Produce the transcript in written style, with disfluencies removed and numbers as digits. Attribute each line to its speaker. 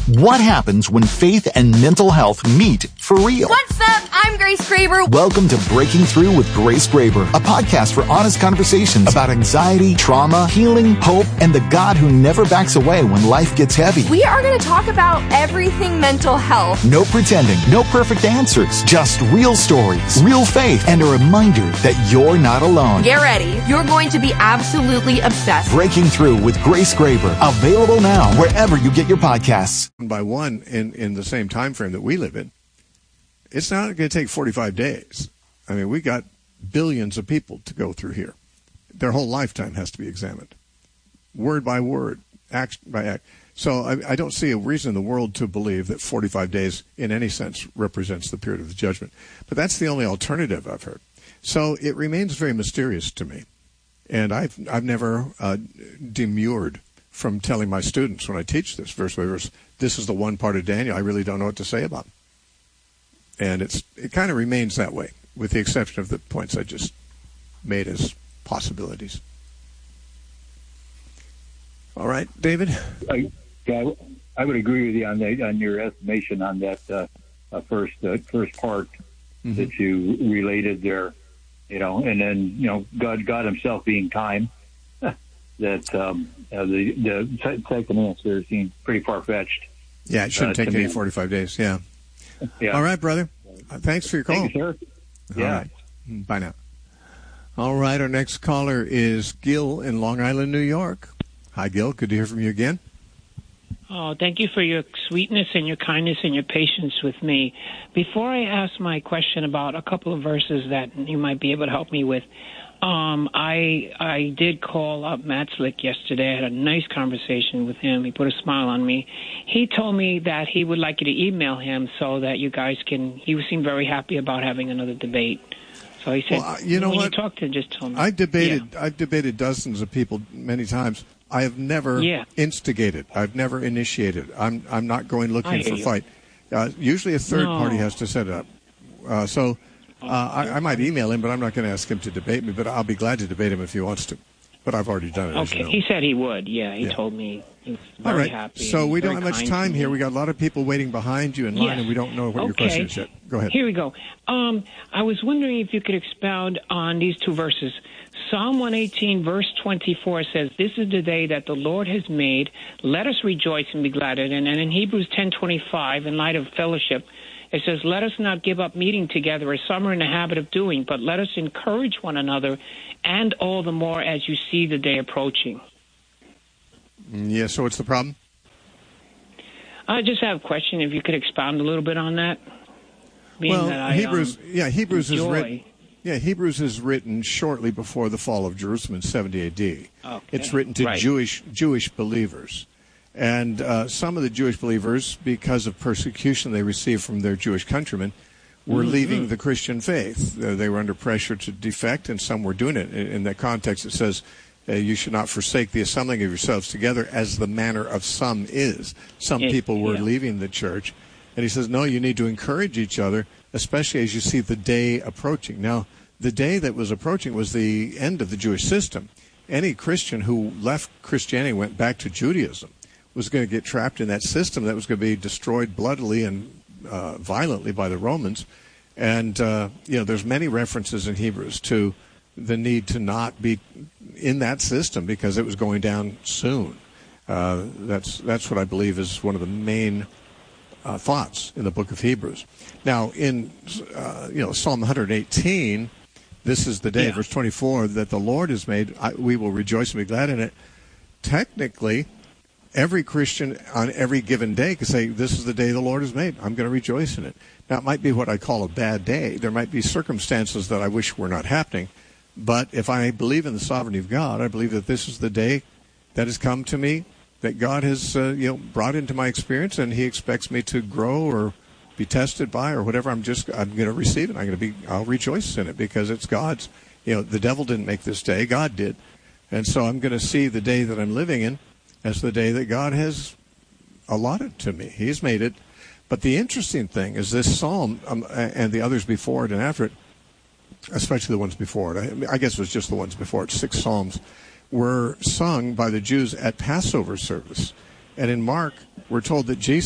Speaker 1: What happens when faith and mental health meet for real?
Speaker 2: What's up? I'm Grace Graber.
Speaker 1: Welcome to Breaking Through with Grace Graber, a podcast for honest conversations about anxiety, trauma, healing, hope, and the God who never backs away when life gets heavy.
Speaker 2: We are going to talk about everything mental health.
Speaker 1: No pretending, no perfect answers, just real stories, real faith, and a reminder that you're not alone.
Speaker 2: Get ready. You're going to be absolutely obsessed.
Speaker 1: Breaking Through with Grace Graber, available now wherever you get your podcasts.
Speaker 3: By one in the same time frame that we live in, it's not going to take 45 days. I mean, we got billions of people to go through here. Their whole lifetime has to be examined, word by word, act by act. So I don't see a reason in the world to believe that 45 days in any sense represents the period of the judgment. But that's the only alternative I've heard. So it remains very mysterious to me. And I've never demurred from telling my students when I teach this verse by verse, this is the one part of Daniel I really don't know what to say about. And it kind of remains that way, with the exception of the points I just made as possibilities. All right, David?
Speaker 4: I would agree with you on your estimation on that first part that you related there, and then, God himself being time. That the second answer seems pretty far-fetched.
Speaker 3: Yeah, it shouldn't take any 45 days, yeah. All right, brother. Thanks for your call.
Speaker 4: Thank you, sir.
Speaker 3: All right. Bye now. All right, our next caller is Gil in Long Island, New York. Hi, Gil. Good to hear from you again.
Speaker 5: Oh, thank you for your sweetness and your kindness and your patience with me. Before I ask my question about a couple of verses that you might be able to help me with, I did call up Matt Slick yesterday. I had a nice conversation with him. He put a smile on me. He told me that he would like you to email him so that you guys he seemed very happy about having another debate. So he said,
Speaker 3: well,
Speaker 5: when
Speaker 3: what?
Speaker 5: you talk to him, just tell me.
Speaker 3: I've debated dozens of people many times. I have never instigated. I've never initiated. I'm not going looking for a fight. Usually a third party has to set it up. I might email him, but I'm not going to ask him to debate me. But I'll be glad to debate him if he wants to. But I've already done it.
Speaker 5: Okay, he said he would. Yeah, he told me he was very happy.
Speaker 3: So we don't have much time here. We got a lot of people waiting behind you in line, and we don't know what your question is yet. Go ahead.
Speaker 5: Here we go. I was wondering if you could expound on these two verses. Psalm 118, verse 24 says, "This is the day that the Lord has made. Let us rejoice and be glad in it." And in Hebrews 10:25, in light of fellowship, it says, "Let us not give up meeting together as some are in the habit of doing, but let us encourage one another, and all the more as you see the day approaching."
Speaker 3: Yeah, so what's the problem?
Speaker 5: I just have a question, if you could expound a little bit on that.
Speaker 3: Hebrews is written shortly before the fall of Jerusalem in 70 A.D. Okay. It's written to Jewish believers. And some of the Jewish believers, because of persecution they received from their Jewish countrymen, were leaving the Christian faith. They were under pressure to defect, and some were doing it. In that context, it says, you should not forsake the assembling of yourselves together as the manner of some is. Some people were leaving the church. And he says, no, you need to encourage each other, especially as you see the day approaching. Now, the day that was approaching was the end of the Jewish system. Any Christian who left Christianity and went back to Judaism was going to get trapped in that system that was going to be destroyed bloodily and violently by the Romans. And, there's many references in Hebrews to the need to not be in that system because it was going down soon. That's what I believe is one of the main thoughts in the book of Hebrews. Now, in Psalm 118, this is the day, verse 24, that the Lord has made. We will rejoice and be glad in it. Technically, every Christian on every given day can say, this is the day the Lord has made. I'm going to rejoice in it. Now, it might be what I call a bad day. There might be circumstances that I wish were not happening. But if I believe in the sovereignty of God, I believe that this is the day that has come to me, that God has brought into my experience, and he expects me to grow or be tested by or whatever. I'm going to receive it. I'll rejoice in it because it's God's. The devil didn't make this day. God did. And so I'm going to see the day that I'm living in as the day that God has allotted to me. He's made it. But the interesting thing is this psalm and the others before it and after it, especially the ones before it, I guess it was just the ones before it, 6 psalms, were sung by the Jews at Passover service. And in Mark, we're told that Jesus